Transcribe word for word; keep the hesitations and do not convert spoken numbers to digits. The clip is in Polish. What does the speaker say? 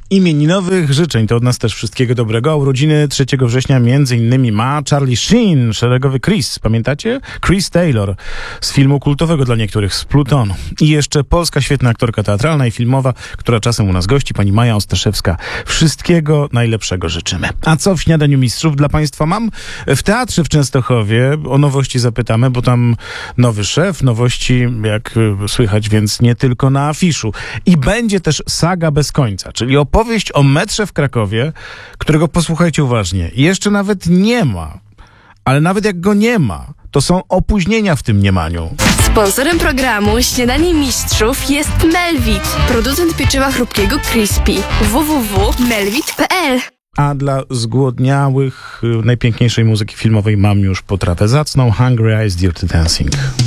Imieninowych życzeń to od nas też wszystkiego dobrego. A urodziny trzeciego września między innymi ma Charlie Sheen, szeregowy Chris. Pamiętacie? Chris Taylor z filmu kultowego dla niektórych z Plutonu. I jeszcze polska świetna aktorka teatralna i filmowa, która czasem u nas gości, pani Maja Ostaszewska. Wszystkiego najlepszego życzymy. A co w Śniadaniu Mistrzów dla państwa mam? W teatrze w Częstochowie o nowości zapytamy, bo tam nowy szef, nowości jak słychać, więc nie tylko na afiszu. I będzie też Saga bez końca, czyli opowieść o metrze w Krakowie, którego posłuchajcie uważnie. Jeszcze nawet nie ma, ale nawet jak go nie ma, to są opóźnienia w tym niemaniu. Sponsorem programu Śniadanie Mistrzów jest Melvit, producent pieczywa chrupkiego Crispy. w w w kropka melvit kropka p l. A dla zgłodniałych najpiękniejszej muzyki filmowej mam już potrawę zacną. Hungry Eyes, Dirty Dancing.